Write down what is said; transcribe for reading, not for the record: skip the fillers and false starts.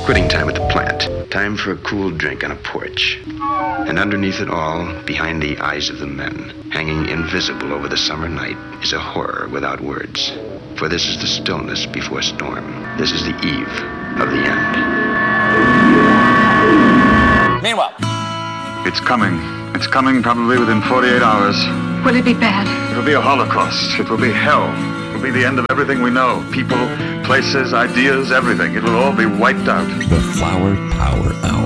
quitting time at the plant. Time for a cool drink on a porch. And underneath it all, behind the eyes of the men, hanging invisible over the summer night, is a horror without words. For this is the stillness before storm. This is the eve of the end. Meanwhile, it's coming. It's coming probably within 48 hours. Will it be bad? It'll be a holocaust. It will be hell. It will be the end of everything we know. People, places, ideas, everything. It will all be wiped out. The Flower Power Hour.